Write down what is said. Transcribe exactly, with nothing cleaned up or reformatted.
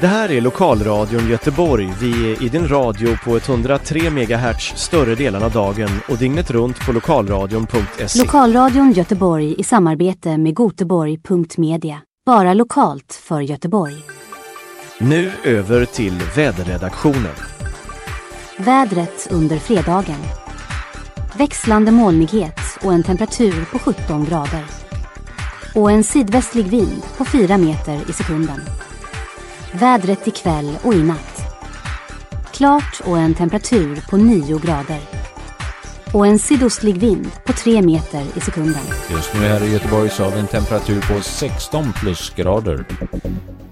Det här är Lokalradion Göteborg. Vi är i din radio på etthundratre megahertz större delen av dagen och dygnet runt på lokalradion punkt se. Lokalradion Göteborg i samarbete med goteborg punkt media. Bara lokalt för Göteborg. Nu över till väderredaktionen. Vädret under fredagen. Växlande molnighet och en temperatur på sjutton grader. Och en sydvästlig vind på fyra meter i sekunden. Vädret ikväll och i natt. Klart och en temperatur på nio grader. Och en sydostlig vind på tre meter i sekunden. Just nu här i Göteborg så har vi en temperatur på sexton plusgrader.